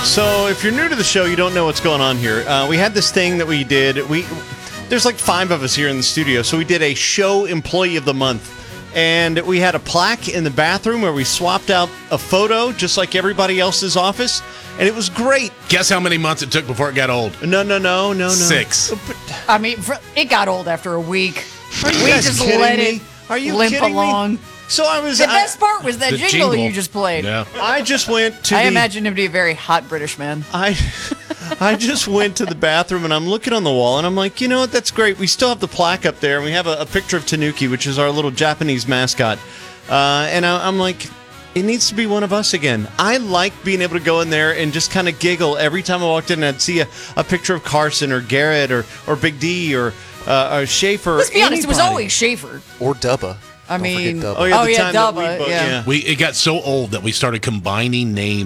So if you're new to the show, you don't know what's going on here. We had this thing that we did. There's like 5 of us here in the studio, so we did a show employee of the month. And we had a plaque in the bathroom where we swapped out a photo, just like everybody else's office. And it was great. Guess how many months it took before it got old? No. 6. I mean, it got old after a week. Are you We guys just kidding let me? it Are you limp kidding along. me? So The best part was that The jingle you just played. Yeah. I just went to I imagine him to be a very hot British man. I just went to the bathroom and I'm looking on the wall and I'm like, you know what, that's great. We still have the plaque up there and we have a picture of Tanuki, which is our little Japanese mascot. And I'm like, it needs to be one of us again. I like being able to go in there and just kind of giggle every time I walked in and I'd see a picture of Carson or Garrett or Big D or Schaefer. Let's be honest, it was anybody. always Schaefer. Or Dubba. I Don't forget mean, Dubba. Oh, yeah, the time that Dubba, we yeah. It got so old that we started combining names.